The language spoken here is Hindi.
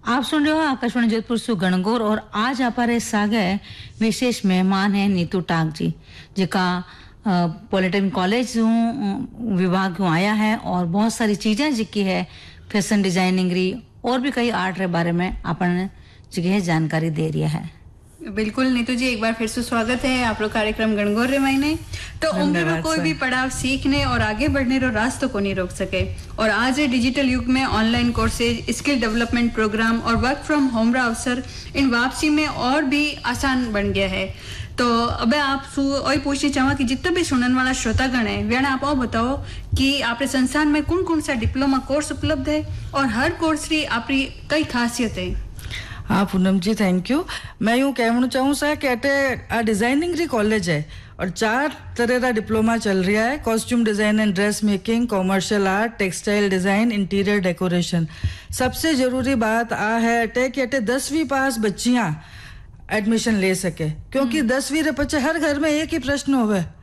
आप सुन रहे हो आकाशवाणी जोधपुर से गणगौर और आज हमारे सागे विशेष मेहमान है नीतू टाक जी जिका पॉलिटेक्निक कॉलेज विभाग आया है और बहुत सारी चीजें जिकी है फैशन डिजाइनिंग री और भी कई आर्ट रे बारे में अपन जी है जानकारी दे रही है। बिल्कुल नीतू जी, एक बार फिर से स्वागत है आप लोग कार्यक्रम गणगौर रे महीने। तो उम्र में कोई भी पड़ाव सीखने और आगे बढ़ने रो रास्ते को नहीं रोक सके और आज डिजिटल युग में online courses, skill development programme और वर्क फ्रॉम होम रा अवसर इन वापसी में और भी आसान बन गया है। तो अब आप वही पूछना चाहूँगा कि जितने भी सुनने वाला श्रोतागण है वे आप और बताओ कि आपके संस्थान में कौन कौन सा डिप्लोमा कोर्स उपलब्ध है और हर कोर्स की आपकी कई खासियत है। हाँ पूनम जी, थैंक यू। मैं यूँ कहना चाहूँ सा कि अटे डिजाइनिंग री कॉलेज है और 4 तरह का डिप्लोमा चल रहा है। Costume design and dress making, commercial art, textile design, interior decoration. सबसे जरूरी बात आ है अटे कि अटे 10वीं पास बच्चियाँ एडमिशन ले सके, क्योंकि 10वीं रे पचे हर घर में एक ही प्रश्न होवे